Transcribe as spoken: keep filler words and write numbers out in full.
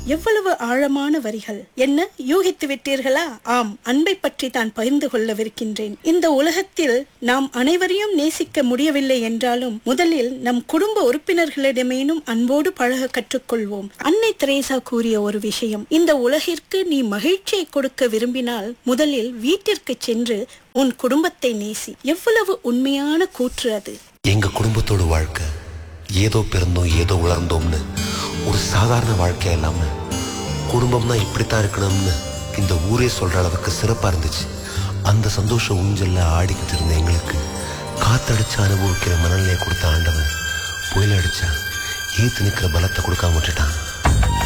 எவ்வளவு ஆழமான வரிகள்! என்ன யூகித்து விட்டீர்களா? ஆம், அன்பை பற்றி தான் பகிர்ந்து கொள்ளவிருக்கின்றேன். இந்த உலகத்தில் நாம் அனைவரையும் நேசிக்க முடியவில்லை என்றாலும் முதலில் நம் குடும்ப உறுப்பினர்களிடமேனும் அன்போடு பழக கற்றுக்கொள்வோம். அன்னை தெரேசா கூறிய ஒரு விஷயம், இந்த உலகிற்கு நீ மகிழ்ச்சியை கொடுக்க விரும்பினால் முதலில் வீட்டிற்கு சென்று உன் குடும்பத்தை நேசி. எவ்வளவு உண்மையான கூற்று அது! எங்க குடும்பத்தோட வாழ்க்கை ஏதோ பிறந்தோம் ஏதோ உலர்ந்தோம்னு ஒரு சாதாரண வாழ்க்கை இல்லாம குடும்பம்னா இப்படித்தான் இருக்கணும்னு இந்த ஊரே சொல்ற அளவுக்கு சிறப்பா இருந்துச்சு. அந்த சந்தோஷ ஊஞ்சல்ல ஆடிக்கிட்டு இருந்த எங்களுக்கு காத்தடிச்சு அனுபவிக்கிற மனநிலையை கொடுத்த ஆண்டவன் புயல் அடிச்சா ஈத்து நிற்கிற பலத்தை கொடுக்காம விட்டுட்டான்.